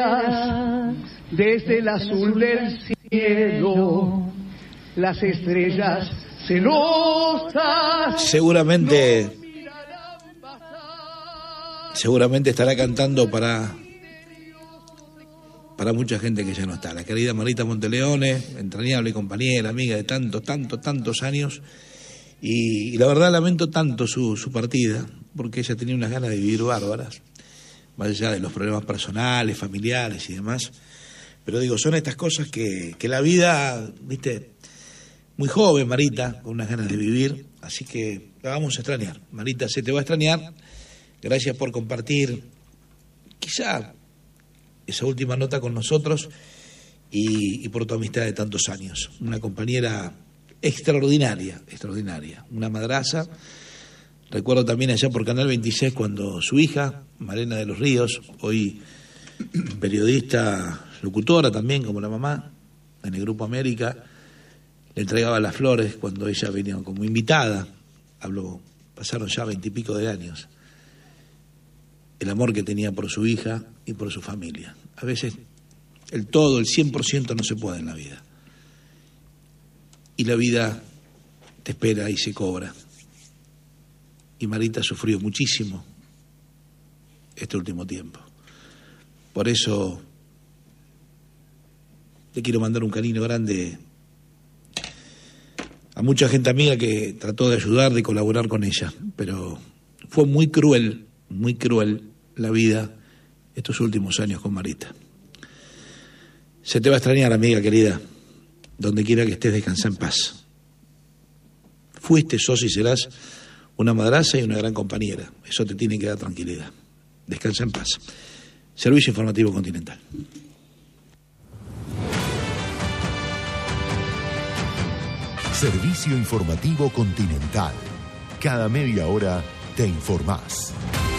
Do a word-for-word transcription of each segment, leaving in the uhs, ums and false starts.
Desde el azul del cielo, las estrellas celosas. Seguramente, seguramente estará cantando para, para mucha gente que ya no está. La querida Marita Monteleone, entrañable compañera, amiga de tantos, tantos, tantos años. Y, y la verdad lamento tanto su, su partida, porque ella tenía unas ganas de vivir bárbaras, más allá de los problemas personales, familiares y demás. Pero digo, son estas cosas que, que la vida, viste, muy joven Marita, con unas ganas de vivir, así que la vamos a extrañar. Marita, se te va a extrañar. Gracias por compartir quizá esa última nota con nosotros y, y por tu amistad de tantos años. Una compañera extraordinaria, extraordinaria, una madraza. Recuerdo también allá por Canal veintiséis cuando su hija, Malena de los Ríos, hoy periodista, locutora también como la mamá, en el Grupo América, le entregaba las flores cuando ella venía como invitada. Habló, pasaron ya veintipico de años. El amor que tenía por su hija y por su familia. A veces el todo, el cien por ciento no se puede en la vida. Y la vida te espera y se cobra. Y Marita sufrió muchísimo este último tiempo. Por eso le quiero mandar un cariño grande a mucha gente amiga que trató de ayudar, de colaborar con ella. Pero fue muy cruel, muy cruel la vida estos últimos años con Marita. Se te va a extrañar, amiga querida. Donde quiera que estés, descansa en paz. Fuiste, sos y serás una madraza y una gran compañera. Eso te tiene que dar tranquilidad. Descansa en paz. Servicio Informativo Continental. Servicio Informativo Continental. Cada media hora te informás.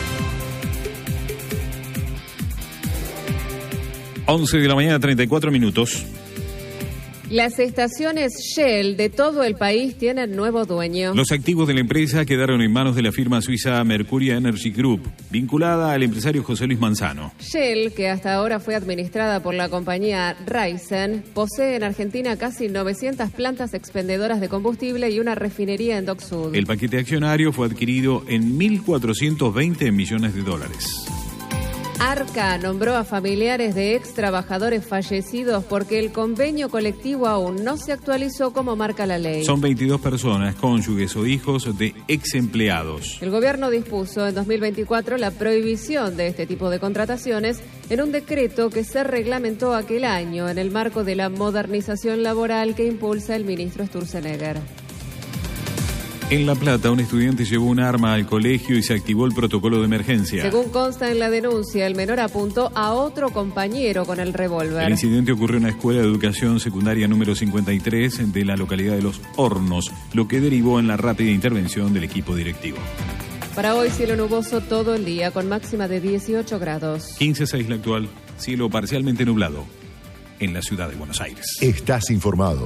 once de la mañana, treinta y cuatro minutos. Las estaciones Shell de todo el país tienen nuevo dueño. Los activos de la empresa quedaron en manos de la firma suiza Mercuria Energy Group, vinculada al empresario José Luis Manzano. Shell, que hasta ahora fue administrada por la compañía Raízen, posee en Argentina casi novecientas plantas expendedoras de combustible y una refinería en Dock Sud. El paquete accionario fue adquirido en mil cuatrocientos veinte millones de dólares. Arca nombró a familiares de ex trabajadores fallecidos porque el convenio colectivo aún no se actualizó como marca la ley. Son veintidós personas, cónyuges o hijos de ex empleados. El gobierno dispuso en dos mil veinticuatro la prohibición de este tipo de contrataciones en un decreto que se reglamentó aquel año en el marco de la modernización laboral que impulsa el ministro Sturzenegger. En La Plata, un estudiante llevó un arma al colegio y se activó el protocolo de emergencia. Según consta en la denuncia, el menor apuntó a otro compañero con el revólver. El incidente ocurrió en la Escuela de Educación Secundaria número cincuenta y tres de la localidad de Los Hornos, lo que derivó en la rápida intervención del equipo directivo. Para hoy, cielo nuboso todo el día, con máxima de dieciocho grados. quince seis la actual, cielo parcialmente nublado en la ciudad de Buenos Aires. Estás informado.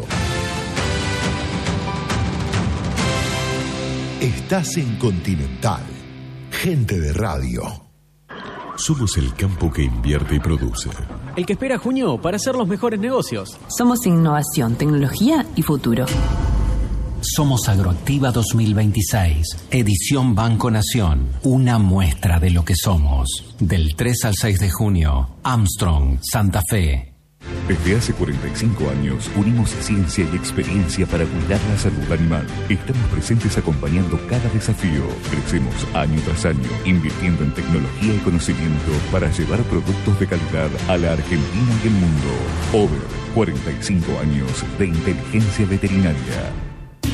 Estás en Continental. Gente de radio. Somos el campo que invierte y produce. El que espera junio para hacer los mejores negocios. Somos innovación, tecnología y futuro. Somos Agroactiva dos mil veintiséis, edición Banco Nación. Una muestra de lo que somos. Del tres al seis de junio, Armstrong, Santa Fe. Desde hace cuarenta y cinco años unimos ciencia y experiencia para cuidar la salud animal. Estamos presentes acompañando cada desafío. Crecemos año tras año, invirtiendo en tecnología y conocimiento para llevar productos de calidad a la Argentina y el mundo. Over, cuarenta y cinco años de inteligencia veterinaria.